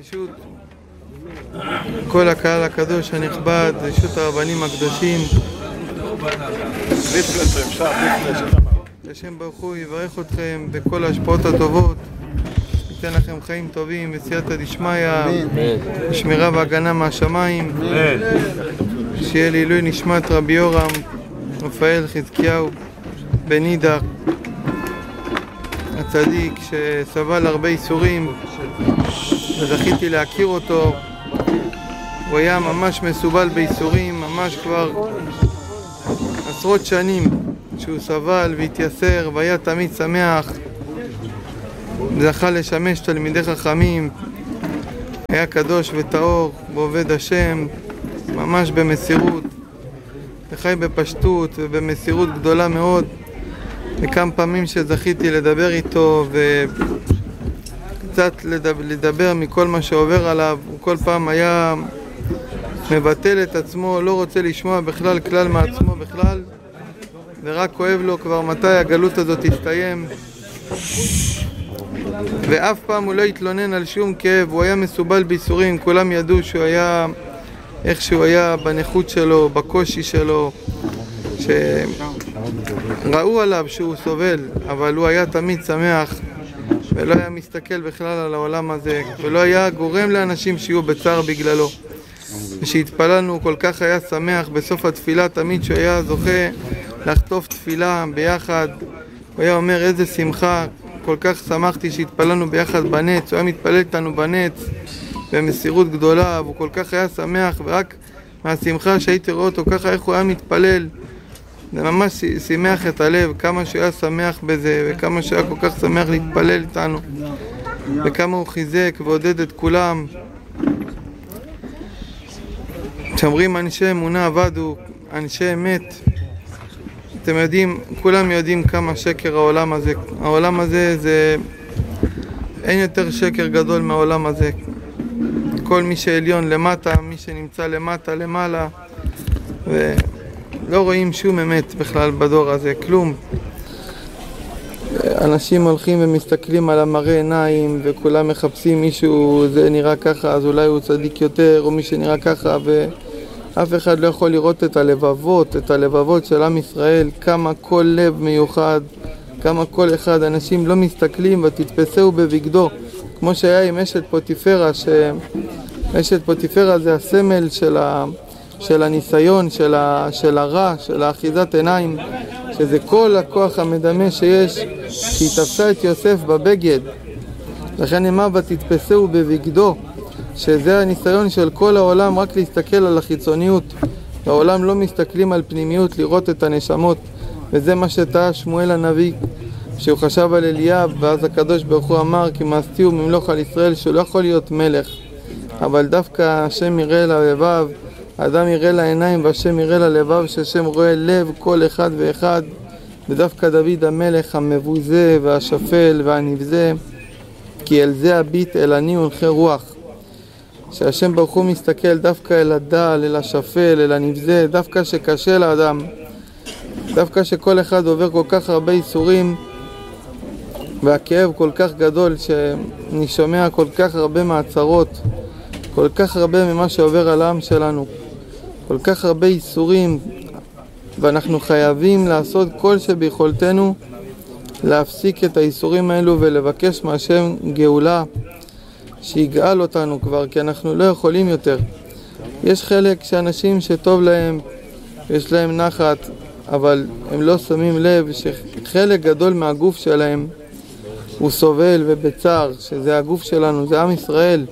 ברשות כל הקהל הקדוש הנכבד, ברשות הרבנים הקדושים, השם ברוך הוא יברך אתכם בכל ההשפעות הטובות, ייתן לכם חיים טובים בסייעתא דשמיא, שמירה והגנה מהשמיים, שיהיה לעילוי נשמת רבי יורם רפאל חזקיהו בן נידח הצדיק שסבל הרבה איסורים וזכיתי להכיר אותו. הוא היה ממש מסובל באיסורים, ממש כבר עשרות שנים שהוא סבל והתייסר והיה תמיד שמח, זכה לשמש תלמידי חכמים, היה קדוש וטהור ועובד השם ממש במסירות, וחי בפשטות ובמסירות גדולה מאוד. וכמה פעמים שזכיתי לדבר איתו וקצת לדבר מכל מה שעובר עליו, הוא כל פעם היה מבטל את עצמו, לא רוצה לשמוע בכלל כלל מעצמו בכלל, ורק כואב לו כבר מתי הגלות הזאת תסתיים, ואף פעם הוא לא התלונן על שום כאב. הוא היה מסובל בייסורים, כולם ידעו שהוא היה איך שהוא היה בנכות שלו, בקושי שלו, שראו עליו שהוא סובל, אבל הוא היה תמיד שמח ולא היה מסתכל בכלל על העולם הזה, ולא היה גורם לאנשים שיהיו בצער בגללו. ושהתפללנו כל כך היה שמח בסוף התפילה, תמיד שהוא היה זוכה לחטוף תפילה ביחד, הוא היה אומר איזה שמחה, כל כך שמחתי שהתפללנו ביחד בנץ. הוא היה מתפלל איתנו בנץ במסירות גדולה, והוא כל כך היה שמח, ורק מהשמחה שהייתי רואה אותו ככה איך הוא היה מתפלל, זה ממש שימח את הלב, כמה שהוא היה שמח בזה, וכמה שהוא היה כל כך שמח להתפלל איתנו, וכמה הוא חיזק ועודד את כולם. שאומרים אנשי אמונה עבדו, אנשי אמת, אתם יודעים, כולם יודעים כמה שקר העולם הזה. העולם הזה זה, אין יותר שקר גדול מהעולם הזה. כל מי שעליון למטה, מי שנמצא למטה למעלה, ולא רואים שום אמת בכלל בדור הזה, כלום. אנשים הולכים ומסתכלים על המראה עיניים, וכולם מחפשים מישהו, זה נראה ככה, אז אולי הוא צדיק יותר, או מי שנראה ככה, ואף אחד לא יכול לראות את הלבבות של עם ישראל, כמה כל לב מיוחד, כמה כל אחד. אנשים לא מסתכלים ותתפסהו בבגדו, כמו שהיה עם אשת פוטיפרה, אשת פוטיפרה זה הסמל של הניסיון, של הרע, של האחיזת עיניים, שזה כל הכוח המדמה שיש, שהיא תפסה את יוסף בבגד. לכן נאמר ותתפסהו בבגדו, שזה הניסיון של כל העולם, רק להסתכל על החיצוניות. העולם לא מסתכלים על פנימיות, לראות את הנשמות. וזה מה שטעה שמואל הנביא, שהוא חשב על אליאב, ואז הקדוש ברוך הוא אמר כי מאסתיהו ממלוך על ישראל, שהוא לא יכול להיות מלך, אבל דווקא השם יראה ללבב, האדם יראה לעיניים והשם יראה ללבב, שהשם רואה לב כל אחד ואחד. ודווקא דוד המלך המבוזה והשפל והנבזה, כי אל זה הביט אל אני הולכי רוח, שהשם ברוך הוא מסתכל דווקא אל הדל, אל השפל, אל הנבזה, דווקא שקשה לאדם, דווקא שכל אחד עובר כל כך הרבה איסורים והכאב כל כך גדול, שאני שומע כל כך הרבה מעצרות, כל כך הרבה ממה שעובר על העם שלנו, כל כך הרבה איסורים, ואנחנו חייבים לעשות כל שביכולתנו להפסיק את האיסורים האלו ולבקש מהשם גאולה, שיגאל אותנו כבר, כי אנחנו לא יכולים יותר. יש חלק שאנשים שטוב להם, יש להם נחת, אבל הם לא שמים לב שחלק גדול מהגוף שלהם הוא סובל ובצער, שזה הגוף שלנו, זה עם ישראל.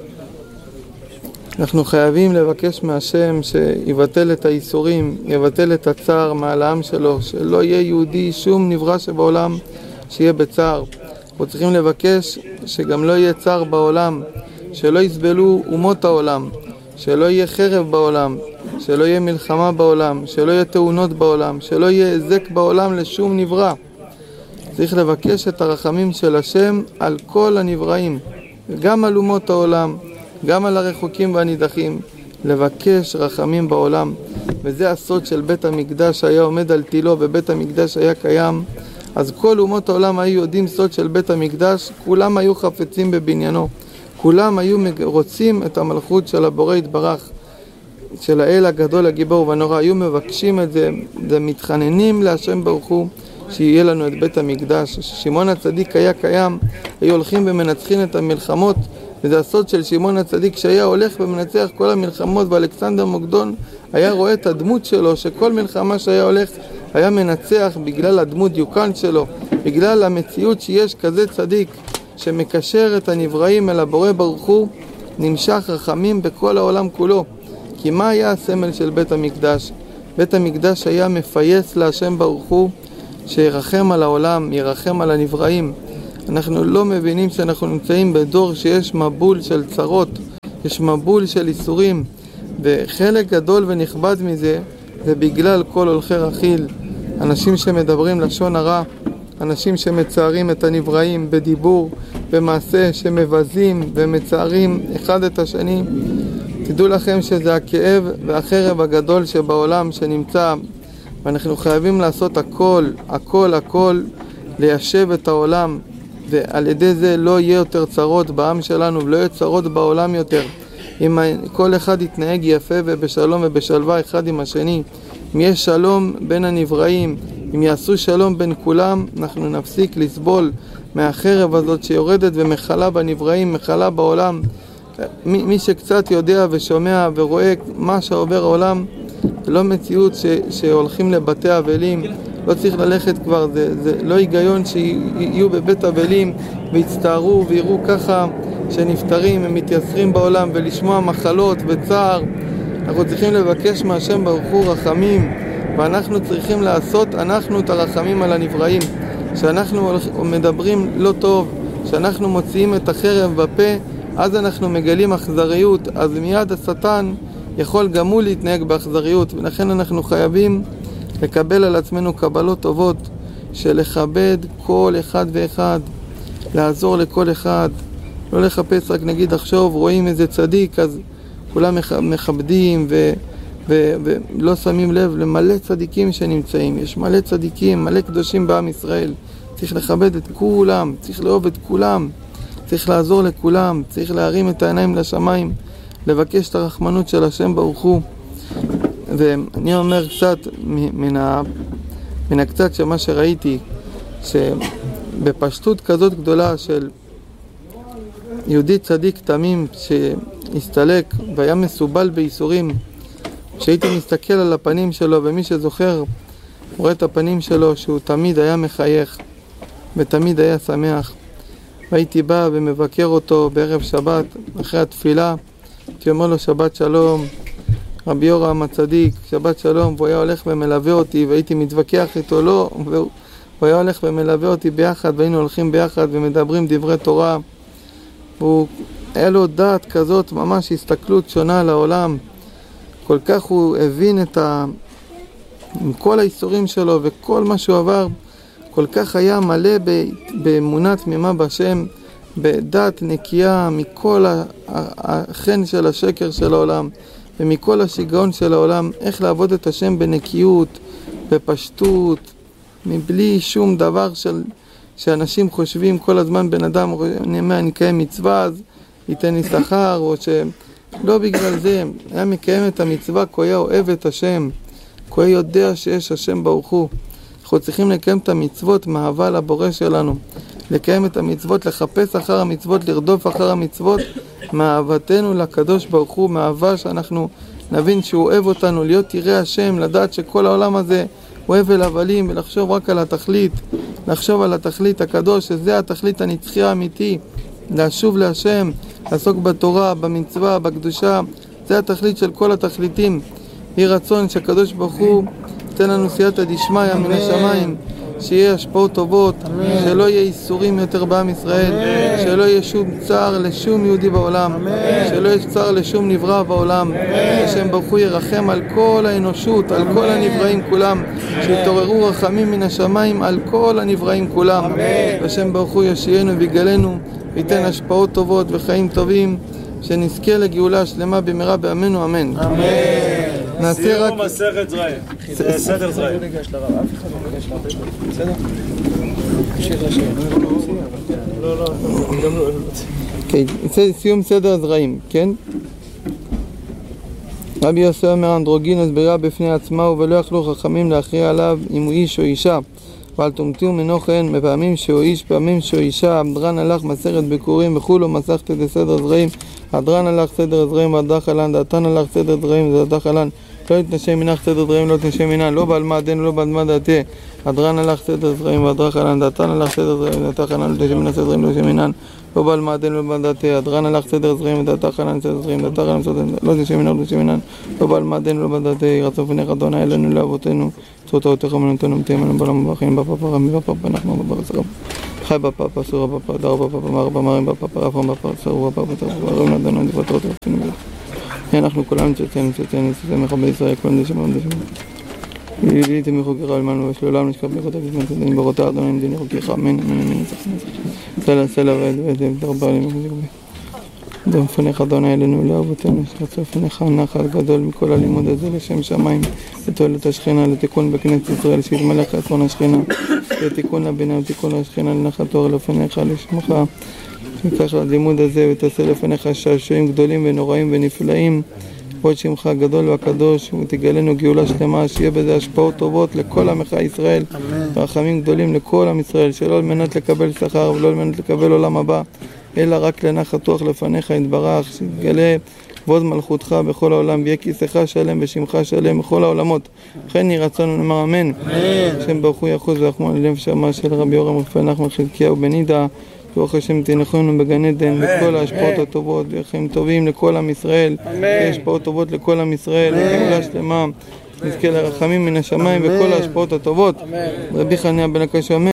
אנחנו חייבים לבקש מהשם שיבטל את האיסורים, יבטל את הצער מעל העם שלו, שלא יהיה יהודי, שום נברא שבעולם שיהיה בצער. אנחנו צריכים לבקש שגם לא יהיה צער בעולם, שלא יסבלו אומות העולם, שלא יהיה חרב בעולם, שלא יהיה מלחמה בעולם, שלא יהיה תאונות בעולם, שלא יהיה היזק בעולם לשום נברא. צריך לבקש את הרחמים של השם על כל הנבראים, גם על אומות העולם, גם על הרחוקים והנידחים, לבקש רחמים בעולם. וזה הסוד של בית המקדש היה עומד על תילו, ובית המקדש היה קיים. אז כל אומות העולם היו יודעים סוד של בית המקדש, כולם היו חפצים בבניינו, כולם היו רוצים את המלכות של הבורא יתברך, של האל הגדול הגיבור והנורא, היו מבקשים את זה, ומתחננים להשם ברוך הוא שיהיה לנו את בית המקדש. שמעון הצדיק היה קיים, היו הולכים ומנצחים את המלחמות, וזה הסוד של שמעון הצדיק שהיה הולך ומנצח כל המלחמות, ואלכסנדר מוקדון היה רואה את הדמות שלו, שכל מלחמה שהיה הולך היה מנצח בגלל הדמות דיוקן שלו, בגלל המציאות שיש כזה צדיק שמקשר את הנבראים אל הבורא ברוך הוא, נמשך רחמים בכל העולם כולו. כי מה היה הסמל של בית המקדש? בית המקדש היה מפייס להשם ברוך הוא שירחם על העולם, ירחם על הנבראים. אנחנו לא מבינים שאנחנו נמצאים בדור שיש מבול של צרות, יש מבול של איסורים, וחלק גדול ונכבד מזה זה בגלל כל הולכי רכיל, אנשים שמדברים לשון הרע, אנשים שמצערים את הנבראים בדיבור, במעשה, שמבזים ומצערים אחד את השני. תדעו לכם שזה הכאב והחרב הגדול שבעולם שנמצא, ואנחנו חייבים לעשות הכל ליישב את העולם, ועל ידי זה לא יהיה יותר צרות בעם שלנו ולא יהיה צרות בעולם יותר. אם כל אחד יתנהג יפה ובשלום ובשלווה אחד עם השני, אם יש שלום בין הנבראים, אם יעשו שלום בין כולם, אנחנו נפסיק לסבול מהחרב הזאת שיורדת ומחלה בנבראים, מחלה בעולם. מי שקצת יודע ושומע ורואה מה שעובר העולם, לא מציאות שהולכים לבתי אבלים, לא צריך ללכת כבר, זה לא היגיון שיהיו בבית אבלים ויצטערו ויראו ככה שנפטרים, הם מתייסרים בעולם, ולשמוע מחלות וצער. אנחנו צריכים לבקש מהשם ברוך הוא רחמים, ואנחנו צריכים לעשות אנחנו את הרחמים על הנבראים. שאנחנו מדברים לא טוב, שאנחנו מוציאים את החרב בפה, אז אנחנו מגלים אכזריות, אז מיד השטן יכול גם הוא להתנהג באכזריות, ולכן אנחנו חייבים לקבל על עצמנו קבלות טובות של לכבד כל אחד ואחד, לעזור לכל אחד, לא לחפש רק נגיד עכשיו רואים איזה צדיק אז כולם מכבדים ולא שמים לב למלא צדיקים שנמצאים. יש מלא צדיקים, מלא קדושים בעם ישראל, צריך לכבד את כולם, צריך לאהוב את כולם, צריך לעזור לכולם, צריך להרים את העיניים לשמיים, לבקש את הרחמנות של השם ברוך הוא. ואני אומר קצת מן הקצת שמה שראיתי, שבפשטות כזאת גדולה של יהודי צדיק תמים שהסתלק והיה מסובל בייסורים, כשהייתי מסתכל על הפנים שלו, ומי שזוכר רואה את הפנים שלו שהוא תמיד היה מחייך ותמיד היה שמח, והייתי בא ומבקר אותו בערב שבת אחרי התפילה, הייתי אומר לו שבת שלום רבי יורם הצדיק, שבת שלום, והוא היה הולך ומלווה אותי, והייתי מתווכח איתו, לא, והוא היה הולך ומלווה אותי ביחד, והיינו הולכים ביחד ומדברים דברי תורה. והוא היה לו דעת כזאת, ממש הסתכלות שונה על העולם, כל כך הוא הבין עם כל האיסורים שלו וכל מה שהוא עבר, כל כך היה מלא באמונה תמימה בשם, בדעת נקייה מכל החן של השקר של העולם ומכל השיגעון של העולם, איך לעבוד את השם בנקיות, בפשטות, מבלי שום דבר שאנשים חושבים כל הזמן. בן אדם אני מקיים מצווה אז ייתן לי שכר, או שלא בגלל זה, היה מקיים את המצווה כי היה אוהב את השם, כי היה יודע שיש השם ברוך הוא. אנחנו צריכים לקיים את המצוות מאהבה לבורא שלנו, לקיים את המצוות, לחפש אחר המצוות, לרדוף אחר המצוות, מאהבתנו לקדוש ברוך הוא, מאהבה שאנחנו נבין שהוא אוהב אותנו, להיות ירא השם, לדעת שכל העולם הזה הוא הבל הבלים, ולחשוב רק על התכלית, לחשוב על התכלית הקדוש, שזה התכלית הנצחי האמיתי, לשוב להשם, לעסוק בתורה, במצווה, בקדושה, זה התכלית של כל התכליתים. יהי רצון שהקדוש ברוך הוא תן לנו סייעתא דשמיא מן השמיים, שיהיה השפעות טובות, שלא יהיה איסורים יותר בעם ישראל, שלא יהיה שום צער לשום יהודי בעולם, שלא יהיה צער לשום נברא בעולם, השם ברוך הוא ירחם על כל האנושות, על כל הנבראים כולם, שיתעוררו רחמים מן השמיים על כל הנבראים כולם, השם ברוך הוא יושיענו ויגאלנו וייתן השפעות טובות וחיים טובים, שנזכה לגאולה שלמה במהרה בימינו אמן. נעשה רק מסכת זרעים, סדר זרעים. אף אחד לא ניגש לרב, בסדר? קשה לשם. לא, גם לא. כן, סיום סדר זרעים, כן? רבי יוסי אומר, אנדרוגינוס בריאה בפני עצמה, ולא יכלו חכמים להכריע עליו אם הוא איש או אישה. ועל תומתיהו מנוחן, מפעמים שהוא איש, פעמים שהוא אישה. הדרן הלך מסכת ביקורים וכולו מסכת דסדר זרעים. הדרן הלך סדר זרעים והדרך עלן, דעתן הלך סדר זרעים והדרך עלן. לא יתנשם מנך סדר זרעים, לא יתנשם מנן, לא בעל מה דין ולא בעל מה דעתי. הדרן הלך סדר זרעים והדרך עלן, דעתן הלך סדר זרעים והדרך עלן, לא יתנשם מנך סדר זרעים, לא יתנשם מנן, לא בעל מה דין ולא בעל דעתי. הדרן הלך סדר זרעים ודעתך עלן סדר זרעים, דעתך עלן סדר זרעים, לא יתנשם מנך, לא יתנשם מנן, לא בעל מה דין ולא בעל דעתי. רצון פניך אדוני אלינו לאבותינו, צורתך ומנותנו מתאמנו בעולם ובחיים בפאפה רמי בפאפה נחמו בברסרם חי בפאפה סורה בפאפה דר בפאפה מר במרים בפאפה רפרם בפאפה סורה בפאפה תרבו הרם נדנו דבטרות ופתנו בית אנחנו כולם נצאנו מחבי ישראל כולם נשמע ליליתם מחוקרה אלמנו ושלעולם נשכב ברכות הגזמן צדדים ברותה אדוני מדיני חוקיך אמן אמן אמן סלע סלע ועד תרבה לי דום פניך אדוני אלינו לאבותינו שרצו פניך נחל גדול מכל הלימוד הזה לשם שמיים לתועלת השכינה לתיקון בכנסת ישראל שיתמלא חסרון השכינה לתיקון לבינה ותיקון השכינה לנחת תואר לפניך לשמך וכך הלימוד הזה ותעשה לפניך שעשועים גדולים ונוראים ונפלאים עוד שמך הגדול והקדוש ותגלנו גאולה שלמה שיהיה בזה השפעות טובות לכל עמך ישראל ורחמים גדולים לכל עם ישראל שלא על מנת לקבל שכר ולא על מנת לקבל עולם הבא אלא רק לנחת תוח לפניך יתברך שתגלה כבוד מלכותך בכל העולם ויהיה כיסך שלם ושמך שלם בכל העולמות לכן יהי רצון ונאמר אמן השם ברוך הוא יחוז ויחמול על לב שמה של רבי יורם רפאל נחמן חלקיה בנידה ברוך השם תנחונו בגן עדן וכל ההשפעות הטובות וחיים טובים לכל עם ישראל השפעות טובות לכל עם ישראל גאולה שלמה נזכה לרחמים מן השמיים וכל ההשפעות הטובות רבי חניה בן הקשה